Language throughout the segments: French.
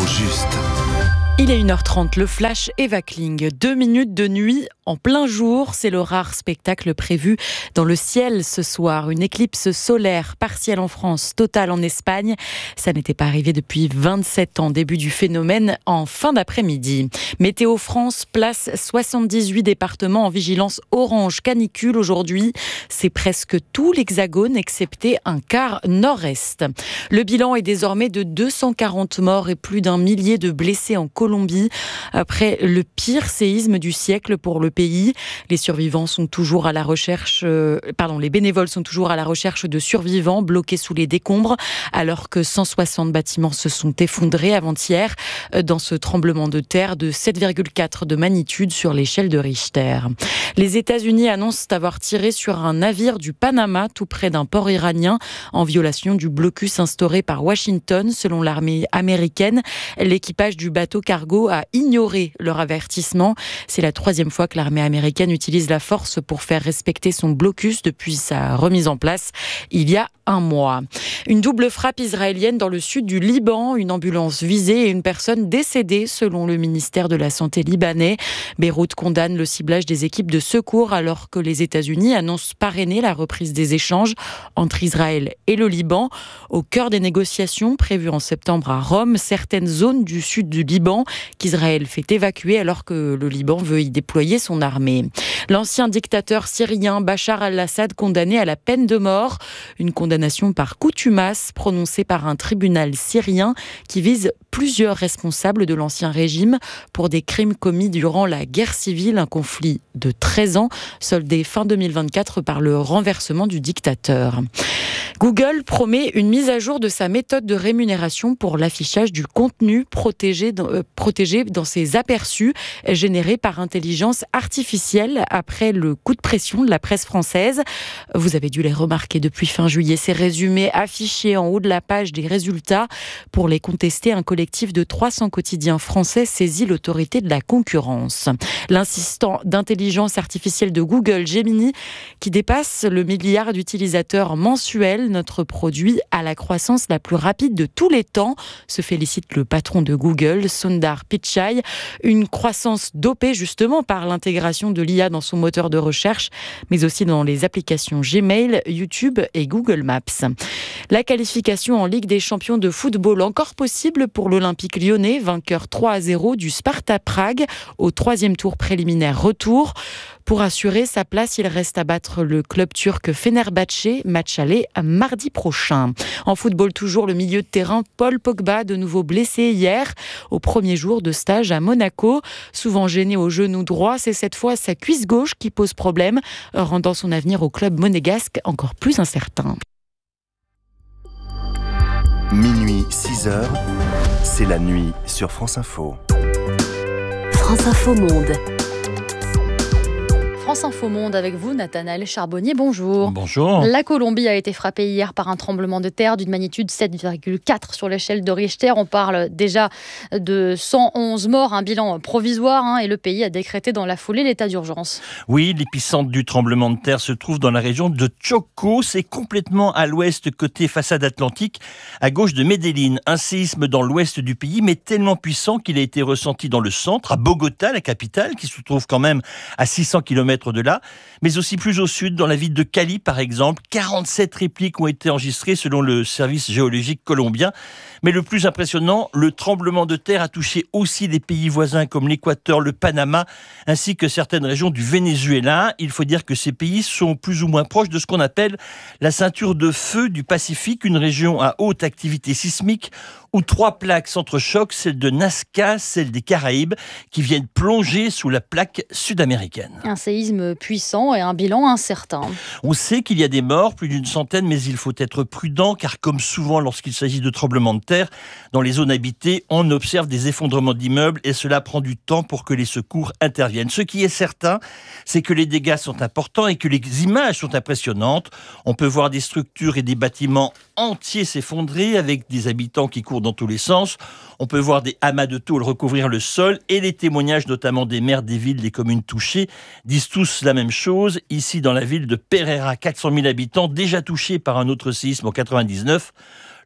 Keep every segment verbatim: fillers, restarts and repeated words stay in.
juste. Il est une heure trente, le flash Eva Kling. Deux minutes de nuit en plein jour, c'est le rare spectacle prévu dans le ciel ce soir. Une éclipse solaire partielle en France, totale en Espagne. Ça n'était pas arrivé depuis vingt-sept ans, début du phénomène en fin d'après-midi. Météo France place soixante-dix-huit départements en vigilance orange canicule aujourd'hui. C'est presque tout l'Hexagone, excepté un quart nord-est. Le bilan est désormais de deux cent quarante morts et plus d'un millier de blessés en Colombie. Colombie, après le pire séisme du siècle pour le pays. Les survivants sont toujours à la recherche, euh, pardon, les bénévoles sont toujours à la recherche de survivants bloqués sous les décombres, alors que cent soixante bâtiments se sont effondrés avant-hier dans ce tremblement de terre de sept virgule quatre de magnitude sur l'échelle de Richter. Les États-Unis annoncent avoir tiré sur un navire du Panama tout près d'un port iranien en violation du blocus instauré par Washington, selon l'armée américaine. L'équipage du bateau cargo a ignoré leur avertissement. C'est la troisième fois que l'armée américaine utilise la force pour faire respecter son blocus depuis sa remise en place il y a un mois. Une double frappe israélienne dans le sud du Liban, une ambulance visée et une personne décédée selon le ministère de la Santé libanais. Beyrouth condamne le ciblage des équipes de secours alors que les États-Unis annoncent parrainer la reprise des échanges entre Israël et le Liban. Au cœur des négociations prévues en septembre à Rome, certaines zones du sud du Liban qu'Israël fait évacuer alors que le Liban veut y déployer son armée. L'ancien dictateur syrien Bachar al-Assad condamné à la peine de mort, une condamnation par contumace prononcée par un tribunal syrien qui vise plusieurs responsables de l'ancien régime pour des crimes commis durant la guerre civile, un conflit de treize ans, soldé fin deux mille vingt-quatre par le renversement du dictateur. Google promet une mise à jour de sa méthode de rémunération pour l'affichage du contenu protégé dans, euh, protégé dans ses aperçus générés par intelligence artificielle après le coup de pression de la presse française. Vous avez dû les remarquer depuis fin juillet, ces résumés affichés en haut de la page des résultats. Pour les contester, un collectif de trois cents quotidiens français saisit l'autorité de la concurrence. L'assistant d'intelligence artificielle de Google, Gemini, qui dépasse le milliard d'utilisateurs mensuels, notre produit à la croissance la plus rapide de tous les temps, se félicite le patron de Google, Sundar Pichai. Une croissance dopée justement par l'intégration de l'I A dans son moteur de recherche, mais aussi dans les applications Gmail, YouTube et Google Maps. La qualification en Ligue des champions de football encore possible pour l'Olympique lyonnais, vainqueur trois à zéro du Sparta Prague au troisième tour préliminaire retour. Pour assurer sa place, il reste à battre le club turc Fenerbahçe, match aller mardi prochain. En football toujours, le milieu de terrain Paul Pogba, de nouveau blessé hier au premier jour de stage à Monaco. Souvent gêné au genou droit, c'est cette fois sa cuisse gauche qui pose problème, rendant son avenir au club monégasque encore plus incertain. Minuit, six heures, c'est la nuit sur France Info. France Info Monde. France Info Monde avec vous, Nathanaël Charbonnier, bonjour. Bonjour. La Colombie a été frappée hier par un tremblement de terre d'une magnitude sept virgule quatre sur l'échelle de Richter. On parle déjà de cent onze morts, un bilan provisoire, hein, et le pays a décrété dans la foulée l'état d'urgence. Oui, l'épicentre du tremblement de terre se trouve dans la région de Chocó. C'est complètement à l'ouest, côté façade atlantique, à gauche de Medellín. Un séisme dans l'ouest du pays, mais tellement puissant qu'il a été ressenti dans le centre, à Bogota, la capitale, qui se trouve quand même à six cents kilomètres de là, mais aussi plus au sud, dans la ville de Cali par exemple. quarante-sept répliques ont été enregistrées selon le service géologique colombien. Mais le plus impressionnant, le tremblement de terre a touché aussi des pays voisins comme l'Équateur, le Panama, ainsi que certaines régions du Venezuela. Il faut dire que ces pays sont plus ou moins proches de ce qu'on appelle la ceinture de feu du Pacifique, une région à haute activité sismique où trois plaques s'entrechoquent, celle de Nazca, celle des Caraïbes, qui viennent plonger sous la plaque sud-américaine. Un séisme puissant et un bilan incertain. On sait qu'il y a des morts, plus d'une centaine, mais il faut être prudent, car comme souvent lorsqu'il s'agit de tremblements de terre, dans les zones habitées, on observe des effondrements d'immeubles et cela prend du temps pour que les secours interviennent. Ce qui est certain, c'est que les dégâts sont importants et que les images sont impressionnantes. On peut voir des structures et des bâtiments entiers s'effondrer avec des habitants qui courent dans tous les sens. On peut voir des amas de tôle recouvrir le sol et les témoignages notamment des maires des villes, des communes touchées disent tous la même chose. Ici, dans la ville de Pereira, quatre cent mille habitants déjà touchés par un autre séisme en quatre-vingt-dix-neuf.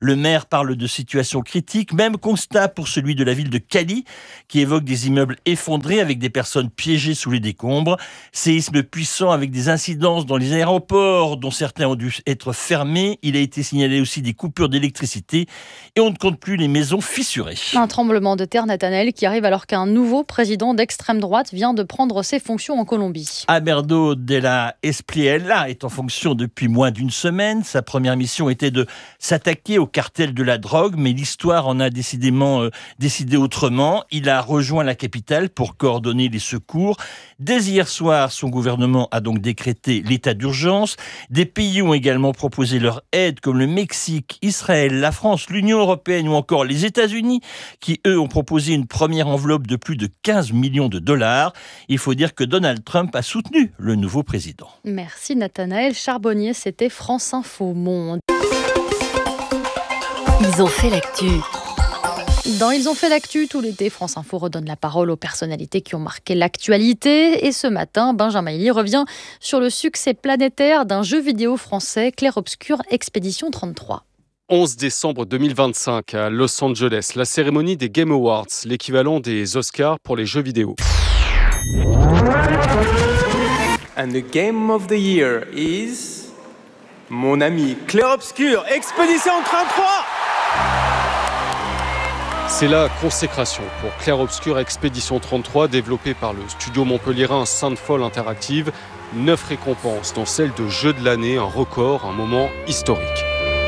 Le maire parle de situation critique, même constat pour celui de la ville de Cali, qui évoque des immeubles effondrés avec des personnes piégées sous les décombres. Séisme puissant avec des incidences dans les aéroports, dont certains ont dû être fermés. Il a été signalé aussi des coupures d'électricité et on ne compte plus les maisons fissurées. Un tremblement de terre, Nathanaël, qui arrive alors qu'un nouveau président d'extrême droite vient de prendre ses fonctions en Colombie. Alberto de la Espriella est en fonction depuis moins d'une semaine. Sa première mission était de s'attaquer au cartel de la drogue, mais l'histoire en a décidément euh, décidé autrement. Il a rejoint la capitale pour coordonner les secours. Dès hier soir, son gouvernement a donc décrété l'état d'urgence. Des pays ont également proposé leur aide, comme le Mexique, Israël, la France, l'Union européenne ou encore les États-Unis, qui eux ont proposé une première enveloppe de plus de quinze millions de dollars. Il faut dire que Donald Trump a soutenu le nouveau président. Merci Nathanaël Charbonnier, c'était France Info Monde. Ils ont fait l'actu. Dans Ils ont fait l'actu tout l'été, France Info redonne la parole aux personnalités qui ont marqué l'actualité. Et ce matin, Benjamin Elie revient sur le succès planétaire d'un jeu vidéo français, Clair Obscur Expédition trente-trois. onze décembre deux mille vingt-cinq à Los Angeles, la cérémonie des Game Awards, l'équivalent des Oscars pour les jeux vidéo. And the game of the year is mon ami Clair Obscur Expédition trente-trois. C'est la consécration pour Clair Obscur Expédition trente-trois, développé par le studio montpelliérain Sandfall Interactive. Neuf récompenses, dont celle de jeu de l'année, un record, un moment historique.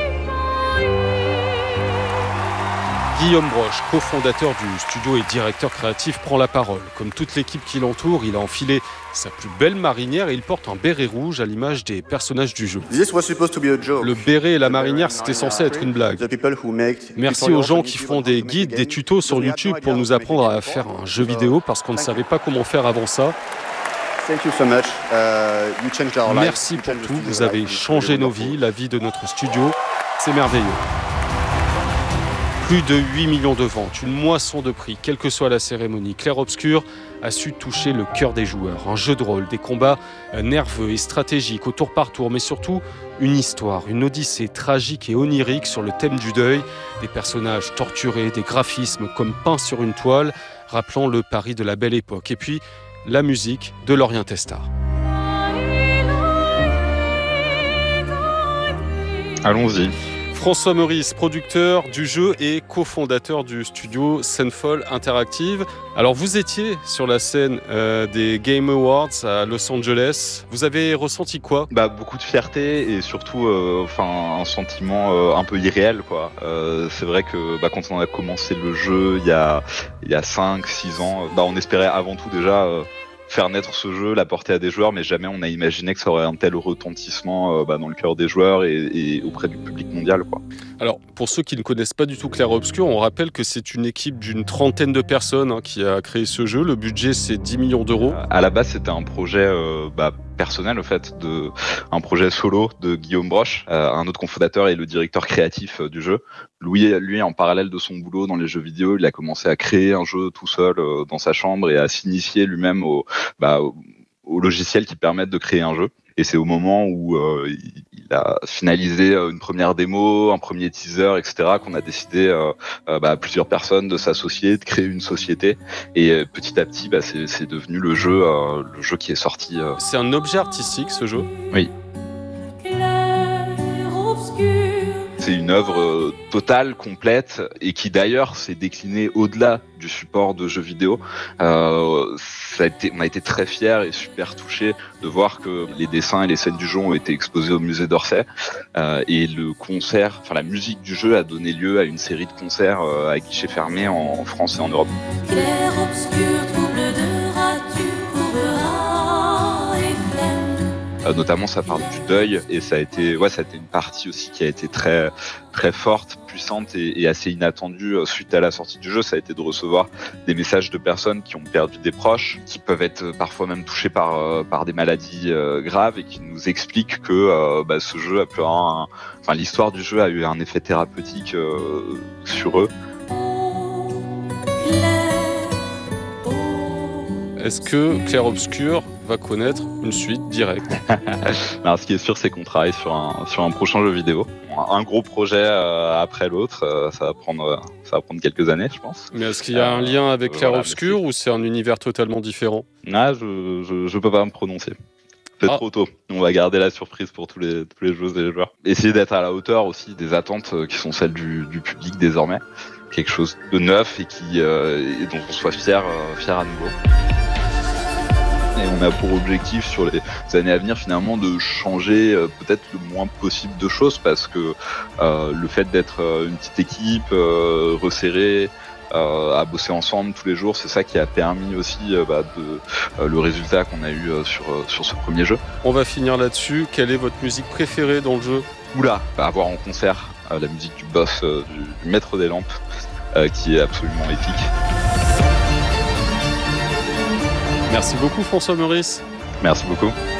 Guillaume Broche, cofondateur du studio et directeur créatif, prend la parole. Comme toute l'équipe qui l'entoure, il a enfilé sa plus belle marinière et il porte un béret rouge à l'image des personnages du jeu. Le béret et la marinière, c'était censé être une blague. Merci aux gens qui font des guides, des tutos sur YouTube pour nous apprendre à faire un jeu vidéo parce qu'on ne savait pas comment faire avant ça. Merci pour tout, vous avez changé nos vies, la vie de notre studio. C'est merveilleux. Plus de huit millions de ventes, une moisson de prix, quelle que soit la cérémonie. Clair Obscur a su toucher le cœur des joueurs. Un jeu de rôle, des combats nerveux et stratégiques au tour par tour, mais surtout une histoire, une odyssée tragique et onirique sur le thème du deuil. Des personnages torturés, des graphismes comme peints sur une toile, rappelant le Paris de la belle époque. Et puis, la musique de Lorien Testard. Allons-y. François Meurice, producteur du jeu et cofondateur du studio Sandfall Interactive. Alors vous étiez sur la scène euh, des Game Awards à Los Angeles. Vous avez ressenti quoi ? Bah beaucoup de fierté et surtout euh, enfin un sentiment euh, un peu irréel quoi. Euh, c'est vrai que bah, quand on a commencé le jeu il y a il y a cinq six ans, bah on espérait avant tout déjà euh, faire naître ce jeu, l'apporter à des joueurs, mais jamais on a imaginé que ça aurait un tel retentissement euh, bah, dans le cœur des joueurs et, et auprès du public mondial, quoi. Alors, pour ceux qui ne connaissent pas du tout Clair Obscur, on rappelle que c'est une équipe d'une trentaine de personnes hein, qui a créé ce jeu. Le budget, c'est dix millions d'euros. Euh, à la base, c'était un projet euh, bah, personnel, au fait, de, un projet solo de Guillaume Broche, euh, un autre cofondateur et le directeur créatif euh, du jeu. Lui, lui, en parallèle de son boulot dans les jeux vidéo, il a commencé à créer un jeu tout seul euh, dans sa chambre et à s'initier lui-même au, bah, au, au logiciel qui permettent de créer un jeu. Et c'est au moment où euh, il a finalisé une première démo, un premier teaser, et cetera, qu'on a décidé, euh, euh, bah, plusieurs personnes, de s'associer, de créer une société. Et euh, petit à petit, bah, c'est, c'est devenu le jeu, euh, le jeu qui est sorti. Euh. C'est un objet artistique, ce jeu ? Oui. C'est une œuvre euh, totale, complète, et qui d'ailleurs s'est déclinée au-delà du support de jeux vidéo. Euh, ça a été, on a été très fiers et super touchés de voir que les dessins et les scènes du jeu ont été exposés au musée d'Orsay. Euh, et le concert, enfin la musique du jeu a donné lieu à une série de concerts euh, à guichet fermé en, en France et en Europe. Clair obscur, trouble de rature, courbera et flemme. Euh, notamment, ça parle du deuil et ça a été, ouais, ça a été une partie aussi qui a été très, très forte, puissante et, et assez inattendue euh, suite à la sortie du jeu. Ça a été de recevoir des messages de personnes qui ont perdu des proches, qui peuvent être parfois même touchés par, euh, par des maladies euh, graves et qui nous expliquent que euh, bah, ce jeu a pu avoir un, enfin, l'histoire du jeu a eu un effet thérapeutique euh, sur eux. Est-ce que Clair Obscur va connaître une suite directe ? Alors, ce qui est sûr, c'est qu'on travaille sur un, sur un prochain jeu vidéo. un gros projet euh, après l'autre. Euh, ça va prendre, euh, ça va prendre quelques années, je pense. Mais est-ce qu'il y a euh, un lien avec Clair voilà, Obscur ou c'est un univers totalement différent ? Ah, je, je, je peux pas me prononcer. C'est ah. trop tôt. On va garder la surprise pour tous les, tous les joueuses et les joueurs. Essayer d'être à la hauteur aussi des attentes qui sont celles du, du public désormais. Quelque chose de neuf et, qui, euh, et dont on soit fier, euh, fier à nouveau. Et on a pour objectif sur les années à venir finalement de changer euh, peut-être le moins possible de choses parce que euh, le fait d'être euh, une petite équipe euh, resserrée, euh, à bosser ensemble tous les jours, c'est ça qui a permis aussi euh, bah, de, euh, le résultat qu'on a eu euh, sur, euh, sur ce premier jeu. On va finir là-dessus. Quelle est votre musique préférée dans le jeu ? Oula, bah, avoir en concert euh, la musique du boss, euh, du, du maître des lampes, euh, qui est absolument épique. Merci beaucoup François Meurice. Merci beaucoup.